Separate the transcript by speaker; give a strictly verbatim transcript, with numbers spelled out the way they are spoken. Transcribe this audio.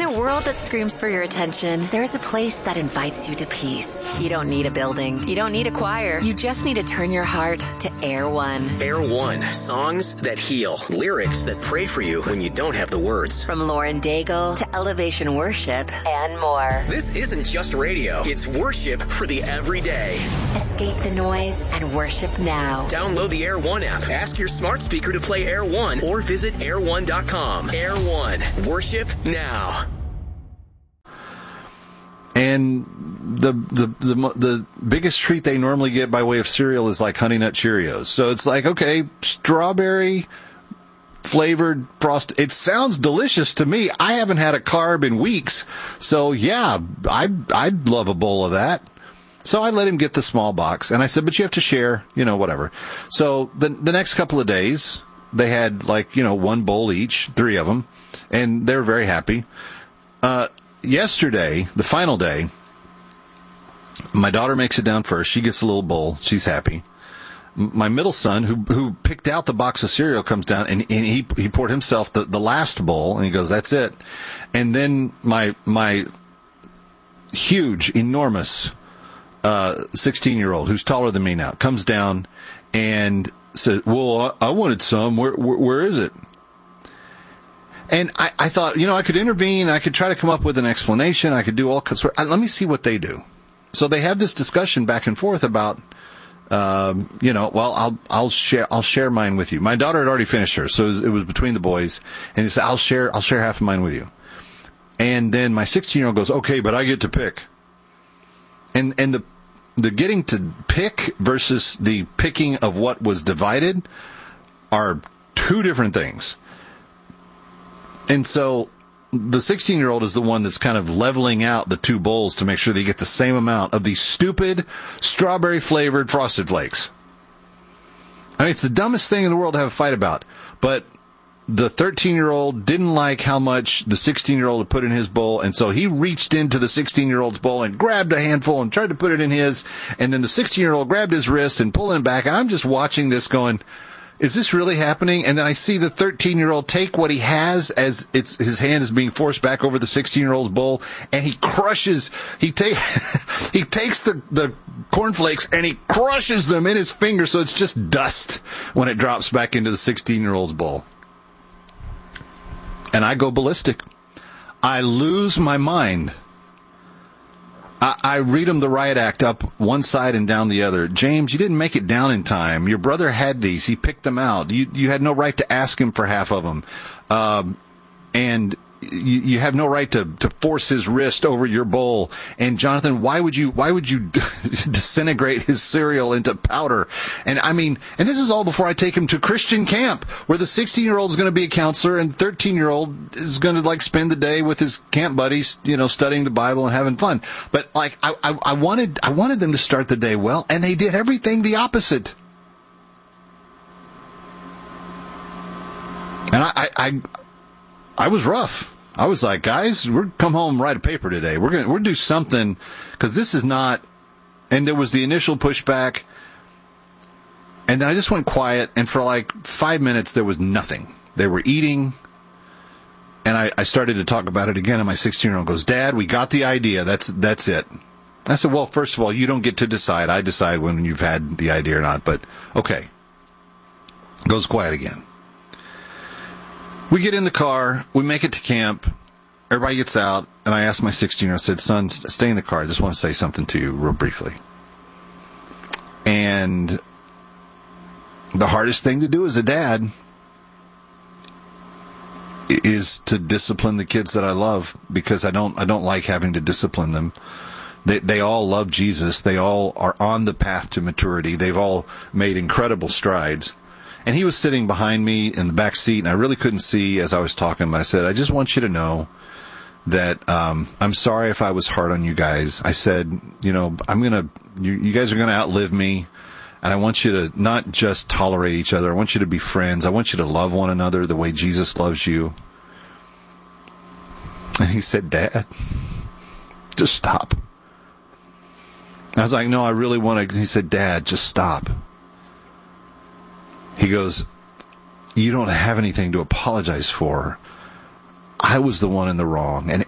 Speaker 1: a world that screams for your attention, there's a place that invites you to peace. You don't need a building. You don't need a choir. You just need to turn your heart to Air One.
Speaker 2: Air One. Songs that heal. Lyrics that pray for you when you don't have the words.
Speaker 1: From Lauren Daigle to Elevation Worship and more.
Speaker 2: This isn't just radio. It's worship for the everyday.
Speaker 1: Escape the noise and worship now.
Speaker 2: Download the Air One app. Ask your smart speaker to play Air One or visit air one dot com. Air One. Worship now.
Speaker 3: And the, the the the biggest treat they normally get by way of cereal is like Honey Nut Cheerios. So it's like, okay, strawberry flavored frost. It sounds delicious to me. I haven't had a carb in weeks, so yeah, I I'd love a bowl of that. So I let him get the small box, and I said, but you have to share, you know, whatever. So the the next couple of days, they had like, you know, one bowl each, three of them, and they were very happy. Uh, yesterday, the final day, my daughter makes it down first. She gets a little bowl. She's happy. My middle son, who who picked out the box of cereal, comes down, and, and he he poured himself the, the last bowl, and he goes, that's it. And then my my huge, enormous uh sixteen-year-old, who's taller than me now, comes down and says, well, I, I wanted some. Where, where where is it? And I, I thought, you know, I could intervene. I could try to come up with an explanation. I could do all kinds of, let me see what they do. So they have this discussion back and forth about, um, you know, well, I'll, I'll share, I'll share mine with you. My daughter had already finished hers, so it was, it was between the boys. And he said, I'll share, I'll share half of mine with you. And then my sixteen-year-old goes, okay, but I get to pick. And, and the, the getting to pick versus the picking of what was divided are two different things. And so the sixteen-year-old is the one that's kind of leveling out the two bowls to make sure they get the same amount of these stupid strawberry-flavored Frosted Flakes. I mean, it's the dumbest thing in the world to have a fight about. But the thirteen-year-old didn't like how much the sixteen-year-old had put in his bowl, and so he reached into the sixteen-year-old's bowl and grabbed a handful and tried to put it in his, and then the sixteen-year-old grabbed his wrist and pulled him back, and I'm just watching this going, is this really happening? And then I see the thirteen-year-old take what he has as it's his hand is being forced back over the sixteen-year-old's bowl, and he crushes, he take, he takes the, the cornflakes and he crushes them in his finger so it's just dust when it drops back into the sixteen-year-old's bowl. And I go ballistic. I lose my mind. I, I read him the riot act up one side and down the other. James, you didn't make it down in time. Your brother had these. He picked them out. You you had no right to ask him for half of them. Um, and you, you have no right to, to force his wrist over your bowl. And Jonathan, why would you why would you disintegrate his cereal into powder? And I mean, and this is all before I take him to Christian camp, where the sixteen-year-old is going to be a counselor and the thirteen-year-old is going to like spend the day with his camp buddies, you know, studying the Bible and having fun. But like, I, I, I wanted I wanted them to start the day well, and they did everything the opposite. And I, I, I I was rough. I was like, guys, we're come home and write a paper today. We're gonna we're do something, because this is not. And there was the initial pushback, and then I just went quiet. And for like five minutes, there was nothing. They were eating, and I, I started to talk about it again. And my sixteen-year-old goes, "Dad, we got the idea. That's that's it." I said, "Well, first of all, you don't get to decide. I decide when you've had the idea or not. But okay." Goes quiet again. We get in the car, we make it to camp, everybody gets out, and I asked my sixteen-year-old, I said, son, stay in the car, I just want to say something to you real briefly. And the hardest thing to do as a dad is to discipline the kids that I love, because I don't I don't like having to discipline them. They they all love Jesus, they all are on the path to maturity, they've all made incredible strides. And he was sitting behind me in the back seat, and I really couldn't see as I was talking, but I said, I just want you to know that um, I'm sorry if I was hard on you guys. I said, you know, I'm going to, you, you guys are going to outlive me, and I want you to not just tolerate each other. I want you to be friends. I want you to love one another the way Jesus loves you. And he said, Dad, just stop. I was like, no, I really want to. He said, Dad, just stop. He goes, you don't have anything to apologize for. I was the one in the wrong, and